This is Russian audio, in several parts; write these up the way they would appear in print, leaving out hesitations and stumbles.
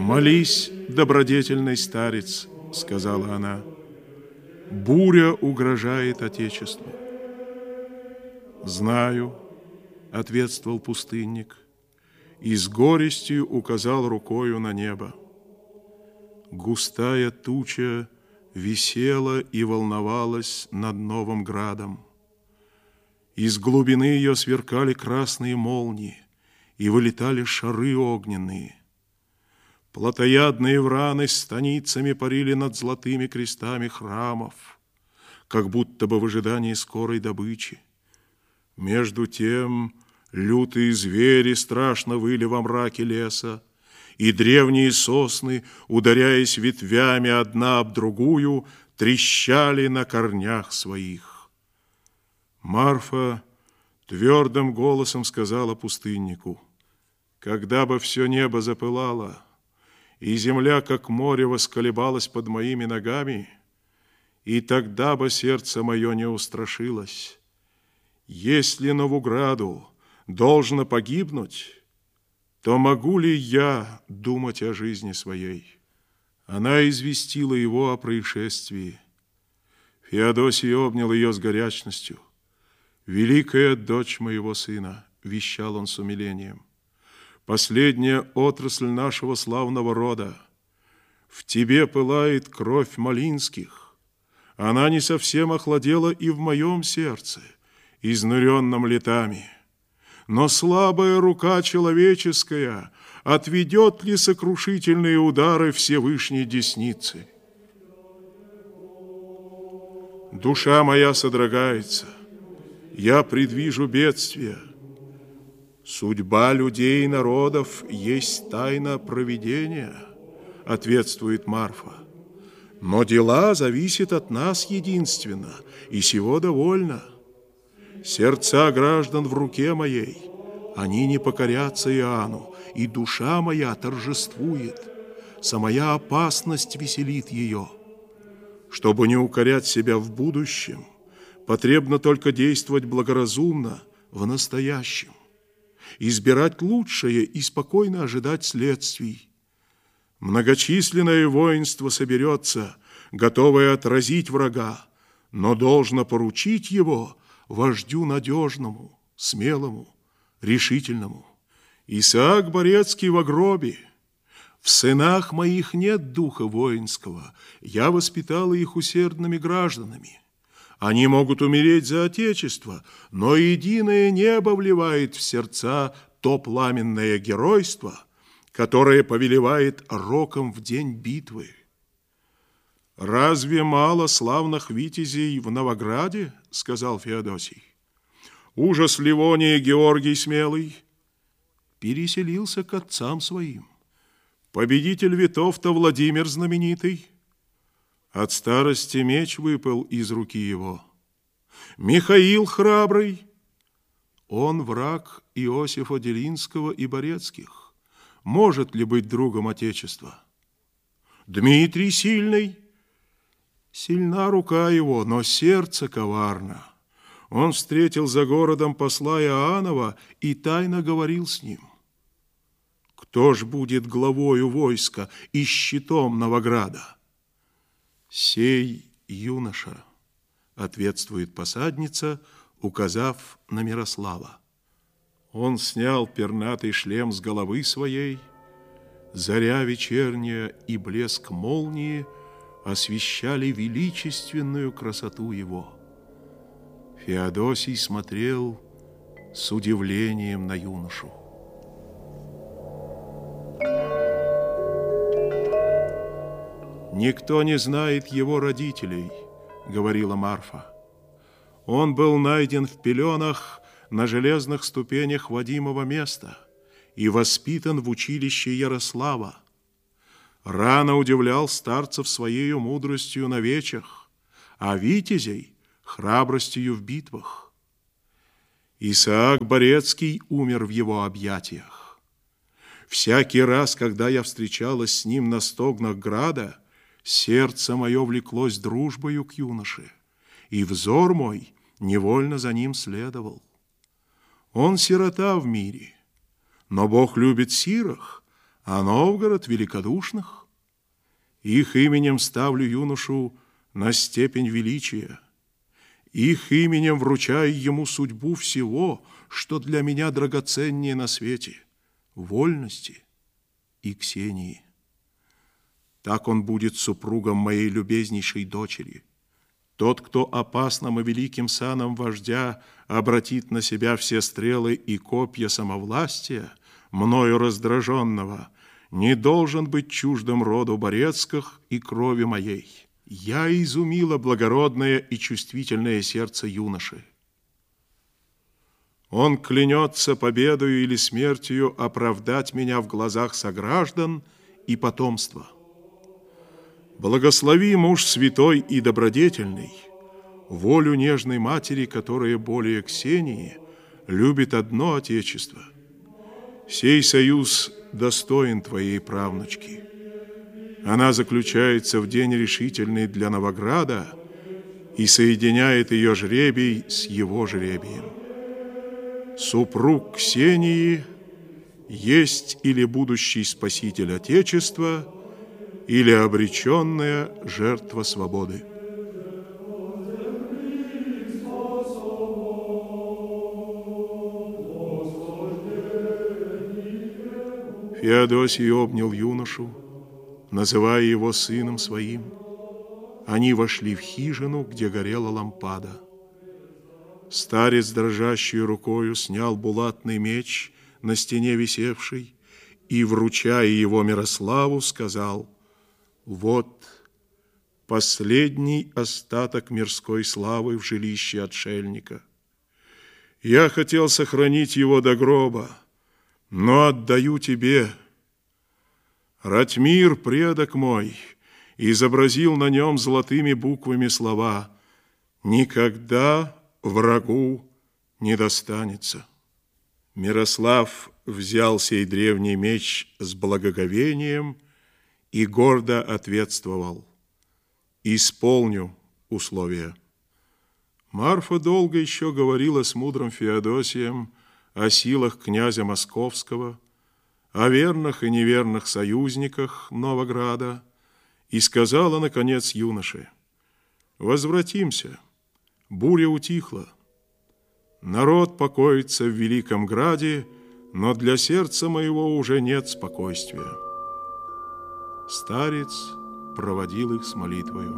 «Молись, добродетельный старец», — сказала она. «Буря угрожает Отечеству». «Знаю», — ответствовал пустынник, и с горестью указал рукою на небо. Густая туча висела и волновалась над Новым Градом. Из глубины ее сверкали красные молнии, и вылетали шары огненные. Плотоядные враны станицами парили над золотыми крестами храмов, как будто бы в ожидании скорой добычи. Между тем лютые звери страшно выли во мраке леса, и древние сосны, ударяясь ветвями одна об другую, трещали на корнях своих. Марфа твердым голосом сказала пустыннику: «Когда бы все небо запылало, и земля, как море, восколебалась под моими ногами, и тогда бы сердце мое не устрашилось. Если Новограду должно погибнуть, то могу ли я думать о жизни своей?» Она известила его о происшествии. Феодосий обнял ее с горячностью. «Великая дочь моего сына», — вещал он с умилением, «последняя отрасль нашего славного рода. В тебе пылает кровь Малинских. Она не совсем охладела и в моем сердце, изнуренном летами. Но слабая рука человеческая отведет ли сокрушительные удары Всевышней десницы? Душа моя содрогается, я предвижу бедствия. Судьба людей и народов есть тайна провидения, ответствует Марфа. Но дела зависят от нас единственно, и сего довольно. Сердца граждан в руке моей, они не покорятся Иоанну, и душа моя торжествует. Самая опасность веселит ее. Чтобы не укорять себя в будущем, потребно только действовать благоразумно в настоящем, избирать лучшее и спокойно ожидать следствий. Многочисленное воинство соберется, готовое отразить врага, но должно поручить его вождю надежному, смелому, решительному. Исаак Борецкий во гробе. В сынах моих нет духа воинского, я воспитала их усердными гражданами. Они могут умереть за Отечество, но единое небо вливает в сердца то пламенное геройство, которое повелевает роком в день битвы. «Разве мало славных витязей в Новограде?» — сказал Феодосий. «Ужас Ливония Георгий Смелый переселился к отцам своим. Победитель Витовта Владимир Знаменитый, от старости меч выпал из руки его. Михаил Храбрый, он враг Иосифа Делинского и Борецких, может ли быть другом Отечества? Дмитрий Сильный, сильна рука его, но сердце коварно. Он встретил за городом посла Иоаннова и тайно говорил с ним. Кто ж будет главою войска и щитом Новограда? Сей юноша, ответствует посадница, указав на Мирослава. Он снял пернатый шлем с головы своей, заря вечерняя и блеск молнии освещали величественную красоту его. Феодосий смотрел с удивлением на юношу. «Никто не знает его родителей», — говорила Марфа. «Он был найден в пеленах на железных ступенях Вадимова места и воспитан в училище Ярослава. Рано удивлял старцев своею мудростью на вечах, а витязей — храбростью в битвах. Исаак Борецкий умер в его объятиях. Всякий раз, когда я встречалась с ним на стогнах града, сердце мое влеклось дружбою к юноше, и взор мой невольно за ним следовал. Он сирота в мире, но Бог любит сирых, а Новгород великодушных. Их именем ставлю юношу на степень величия. Их именем вручаю ему судьбу всего, что для меня драгоценнее на свете — вольности и Ксении. Так он будет супругом моей любезнейшей дочери. Тот, кто опасным и великим саном вождя обратит на себя все стрелы и копья самовластия, мною раздраженного, не должен быть чуждым роду Борецких и крови моей. Я изумила благородное и чувствительное сердце юноши. Он клянется победою или смертью оправдать меня в глазах сограждан и потомства. Благослови, муж святой и добродетельный, волю нежной матери, которая более Ксении любит одно отечество. Сей союз достоин твоей правнучки. Она заключается в день решительный для Новограда и соединяет ее жребий с его жребием. Супруг Ксении есть или будущий спаситель Отечества, или обреченная жертва свободы. Феодосий обнял юношу, называя его сыном своим. Они вошли в хижину, где горела лампада. Старец дрожащей рукою снял булатный меч на стене висевший и, вручая его Мирославу, сказал: «Вот последний остаток мирской славы в жилище отшельника. Я хотел сохранить его до гроба, но отдаю тебе. Ратмир, предок мой, изобразил на нем золотыми буквами слова: «Никогда врагу не достанется». Мирослав взял сей древний меч с благоговением и гордо ответствовал: «Исполню условия». Марфа долго еще говорила с мудрым Феодосием о силах князя Московского, о верных и неверных союзниках Новограда и сказала, наконец, юноше: «Возвратимся, буря утихла. Народ покоится в Великом Граде, но для сердца моего уже нет спокойствия». Старец проводил их с молитвою.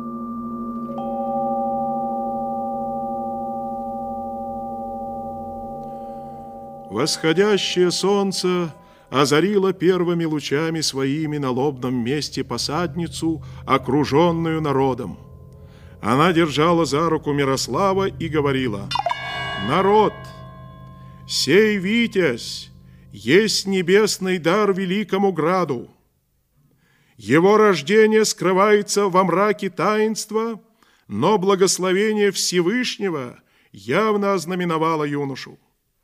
Восходящее солнце озарило первыми лучами своими на лобном месте посадницу, окруженную народом. Она держала за руку Мирослава и говорила: «Народ, сей Витязь есть небесный дар Великому Граду. Его рождение скрывается во мраке таинства, но благословение Всевышнего явно ознаменовало юношу.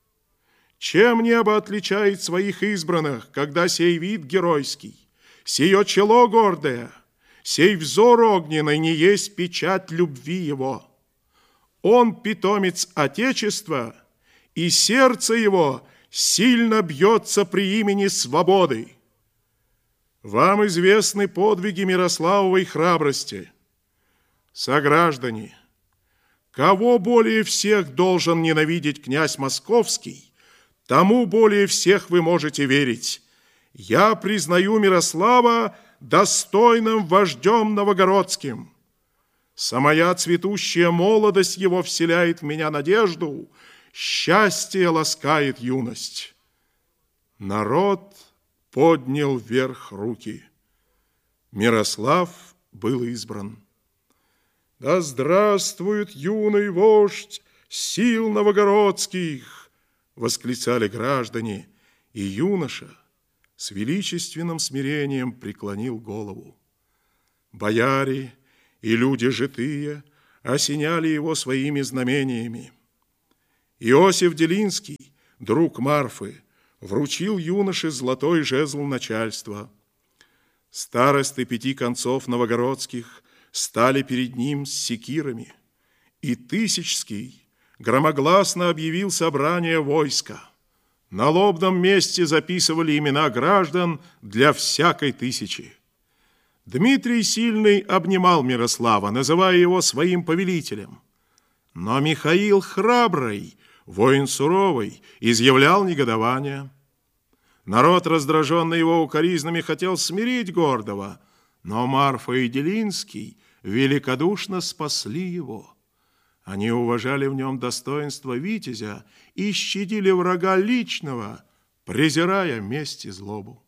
Чем небо отличает своих избранных, когда сей вид геройский, сие чело гордое, сей взор огненный не есть печать любви его? Он питомец Отечества, и сердце его сильно бьется при имени свободы. Вам известны подвиги Мирославовой храбрости. Сограждане, кого более всех должен ненавидеть князь Московский, тому более всех вы можете верить. Я признаю Мирослава достойным вождем новогородским. Самая цветущая молодость его вселяет в меня надежду, счастье ласкает юность». Народ поднял вверх руки. Мирослав был избран. «Да здравствует юный вождь сил новогородских!» — восклицали граждане, и юноша с величественным смирением преклонил голову. Бояре и люди житые осеняли его своими знамениями. Иосиф Делинский, друг Марфы, вручил юноше золотой жезл начальства. Старосты 5 концов новогородских стали перед ним с секирами, и Тысячский громогласно объявил собрание войска. На лобном месте записывали имена граждан для всякой тысячи. Дмитрий Сильный обнимал Мирослава, называя его своим повелителем. Но Михаил Храбрый, воин суровый, изъявлял негодование. Народ, раздраженный его укоризнами, хотел смирить гордого, но Марфа и Делинский великодушно спасли его. Они уважали в нем достоинство витязя и щадили врага личного, презирая месть и злобу.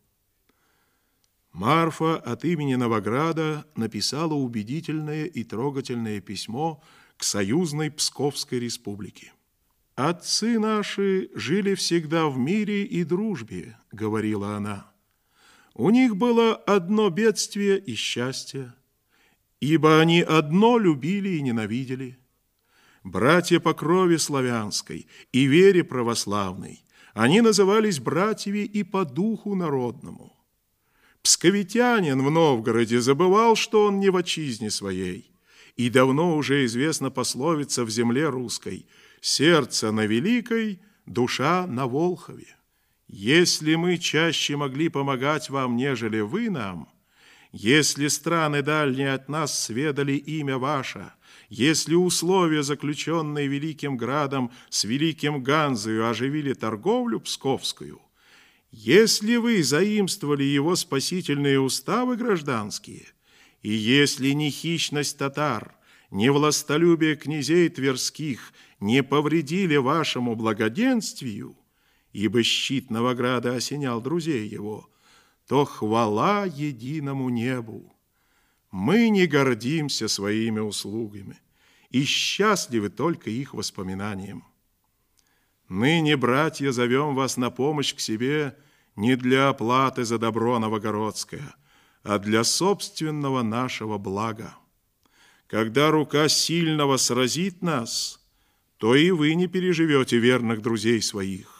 Марфа от имени Новограда написала убедительное и трогательное письмо к союзной Псковской республике. «Отцы наши жили всегда в мире и дружбе», — говорила она. «У них было одно бедствие и счастье, ибо они одно любили и ненавидели. Братья по крови славянской и вере православной, они назывались братьями и по духу народному. Псковитянин в Новгороде забывал, что он не в отчизне своей, и давно уже известна пословица в земле русской: «Сердце на Великой, душа на Волхове». Если мы чаще могли помогать вам, нежели вы нам, если страны дальние от нас сведали имя ваше, если условия, заключенные Великим Градом с Великим Ганзою, оживили торговлю псковскую, если вы заимствовали его спасительные уставы гражданские, и если ни хищность татар, ни властолюбие князей тверских не повредили вашему благоденствию, ибо щит Новограда осенял друзей его, то хвала единому небу. Мы не гордимся своими услугами и счастливы только их воспоминанием. Ныне, братья, зовем вас на помощь к себе не для оплаты за добро новогородское, а для собственного нашего блага. Когда рука сильного сразит нас, то и вы не переживете верных друзей своих.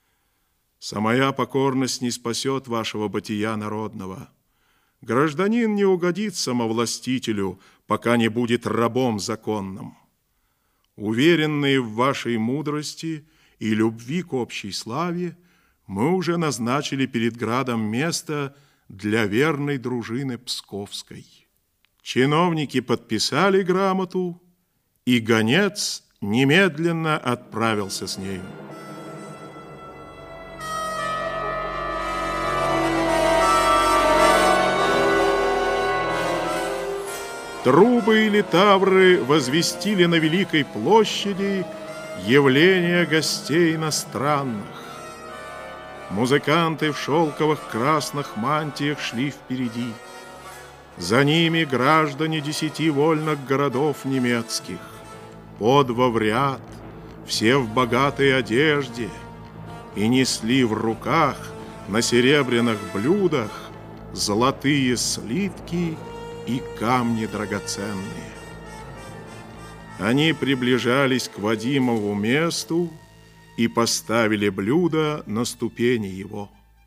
Самая покорность не спасет вашего бытия народного. Гражданин не угодит самовластителю, пока не будет рабом законным. Уверенные в вашей мудрости и любви к общей славе, мы уже назначили перед градом место для верной дружины Псковской. Чиновники подписали грамоту, и гонец немедленно отправился с нею. Трубы или тавры возвестили на Великой площади явление гостей иностранных. Музыканты в шелковых красных мантиях шли впереди. За ними граждане 10 вольных городов немецких, по 2 в ряд, все в богатой одежде, и несли в руках на серебряных блюдах золотые слитки и камни драгоценные. Они приближались к Вадимову месту и поставили блюдо на ступени его.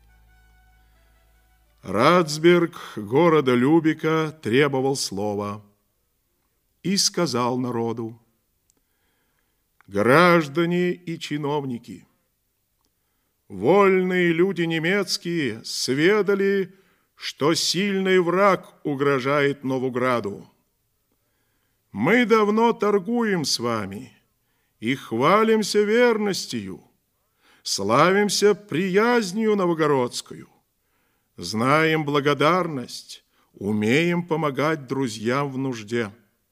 Рацберг города Любека требовал слова и сказал народу: «Граждане и чиновники, вольные люди немецкие сведали, что сильный враг угрожает Новограду. Мы давно торгуем с вами и хвалимся верностью, славимся приязнью новогородскую, знаем благодарность, умеем помогать друзьям в нужде.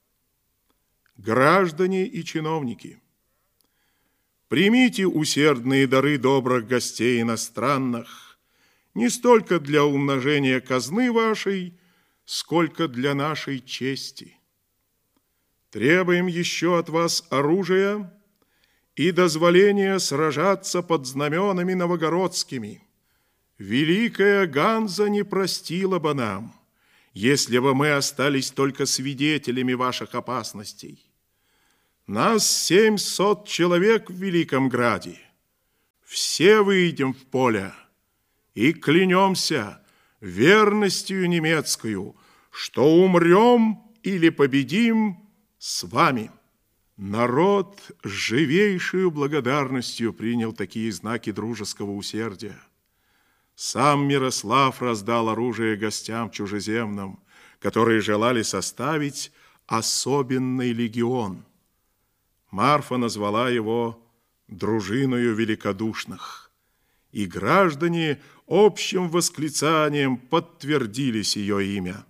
Граждане и чиновники, примите усердные дары добрых гостей иностранных, не столько для умножения казны вашей, сколько для нашей чести. Требуем еще от вас оружия и дозволения сражаться под знаменами новогородскими. Великая Ганза не простила бы нам, если бы мы остались только свидетелями ваших опасностей. Нас 700 человек в Великом Граде. Все выйдем в поле и клянемся верностью немецкую, что умрем или победим с вами». Народ с живейшую благодарностью принял такие знаки дружеского усердия. Сам Мирослав раздал оружие гостям чужеземным, которые желали составить особенный легион. Марфа назвала его «дружиною великодушных», и граждане общим восклицанием подтвердили сие имя.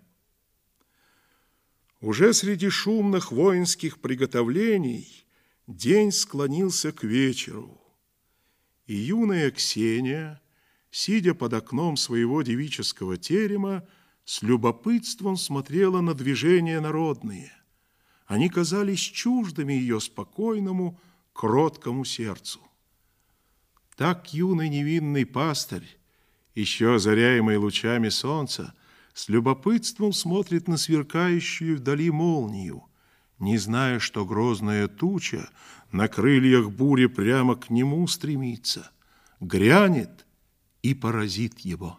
Уже среди шумных воинских приготовлений день склонился к вечеру, и юная Ксения, сидя под окном своего девического терема, с любопытством смотрела на движения народные. Они казались чуждыми ее спокойному, кроткому сердцу. Так юный невинный пастырь, еще озаряемый лучами солнца, с любопытством смотрит на сверкающую вдали молнию, не зная, что грозная туча на крыльях бури прямо к нему стремится, грянет и поразит его.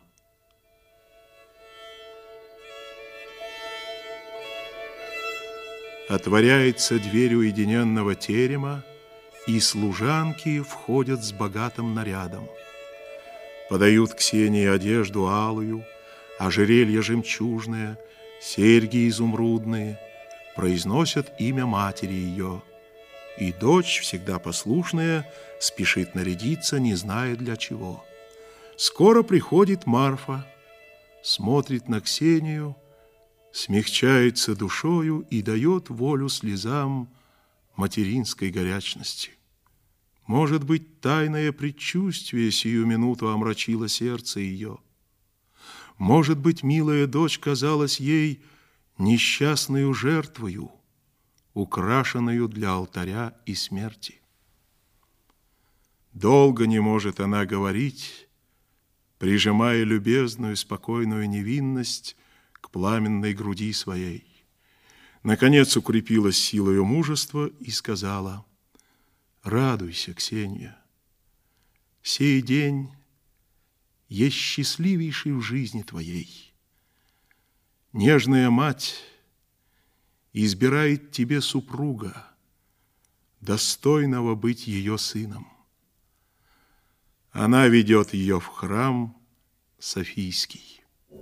Отворяется дверь уединенного терема, и служанки входят с богатым нарядом. Подают Ксении одежду алую, ожерелье жемчужное, серьги изумрудные, произносят имя матери ее. И дочь, всегда послушная, спешит нарядиться, не зная для чего. Скоро приходит Марфа, смотрит на Ксению, смягчается душою и дает волю слезам материнской горячности. Может быть, тайное предчувствие сию минуту омрачило сердце ее. Может быть, милая дочь казалась ей несчастную жертвою, украшенную для алтаря и смерти. Долго не может она говорить, прижимая любезную, спокойную невинность к пламенной груди своей. Наконец укрепилась силою мужества и сказала: «Радуйся, Ксения, сей день есть счастливейший в жизни твоей. Нежная мать избирает тебе супруга, достойного быть ее сыном. Она ведет ее в храм Софийский».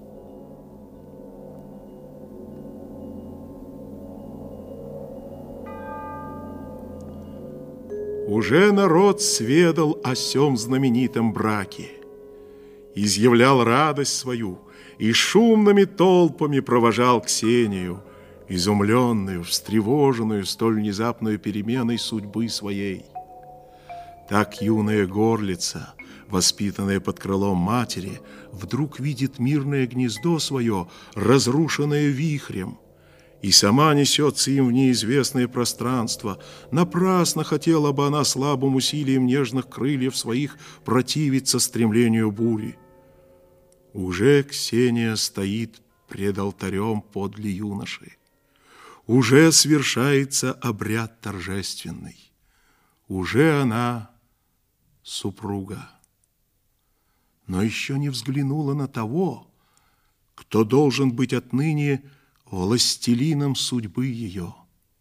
Уже народ сведал о сем знаменитом браке, изъявлял радость свою и шумными толпами провожал Ксению, изумленную, встревоженную столь внезапной переменой судьбы своей. Так юная горлица, воспитанная под крылом матери, вдруг видит мирное гнездо свое, разрушенное вихрем, и сама несется им в неизвестное пространство. Напрасно хотела бы она слабым усилием нежных крыльев своих противиться стремлению бури. Уже Ксения стоит пред алтарем подле юноши. Уже свершается обряд торжественный. Уже она супруга. Но еще не взглянула на того, кто должен быть отныне властелином судьбы ее.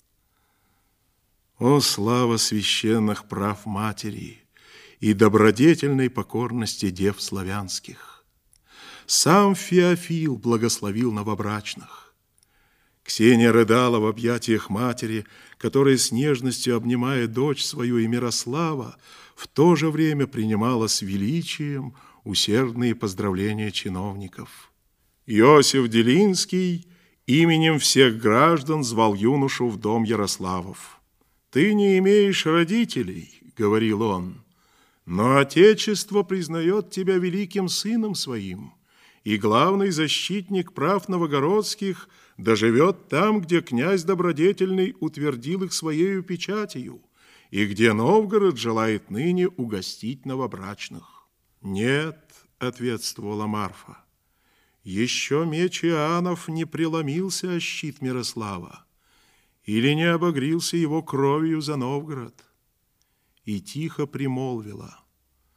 О, слава священных прав матери и добродетельной покорности дев славянских! Сам Феофил благословил новобрачных. Ксения рыдала в объятиях матери, которая с нежностью, обнимая дочь свою и Мирослава, в то же время принимала с величием усердные поздравления чиновников. Иосиф Делинский именем всех граждан звал юношу в дом Ярославов. «Ты не имеешь родителей, — говорил он, — но Отечество признает тебя великим сыном своим, и главный защитник прав новогородских доживет там, где князь добродетельный утвердил их своею печатью, и где Новгород желает ныне угостить новобрачных». «Нет, — ответствовала Марфа, — еще меч Иоаннов не преломился о щит Мирослава, или не обогрился его кровью за Новгород». И тихо примолвила: